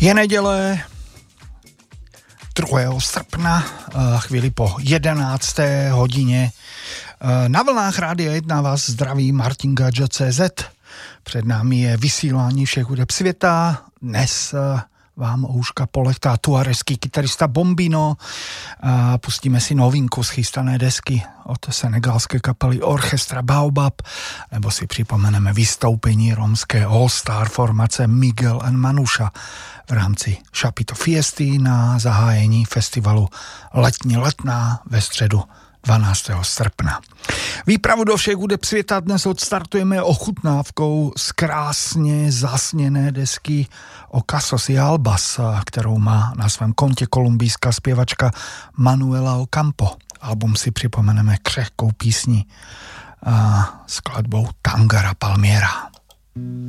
Je neděle 2. srpna, chvíli po 11. hodině. Na vlnách Rádia 1 vás zdraví Martin Gadget.cz. Před námi je vysílání všech hudeb světa. Dnes vám ouška polechtá tuareský kytarista Bombino. Pustíme si novinku z chystané desky od senegalské kapely Orchestra Baobab, nebo si připomeneme vystoupení romské all-star formace Miguel and Manusha v rámci Chapito Fiesty na zahájení festivalu Letní letná ve středu 12. srpna. Výpravu do všech hudeb světa dnes odstartujeme ochutnávkou z krásně zasněné desky Ocasos y Albas, kterou má na svém kontě kolumbijská zpěvačka Manuela Ocampo. Album si připomeneme křehkou písní skladbou Tangara Palmiera.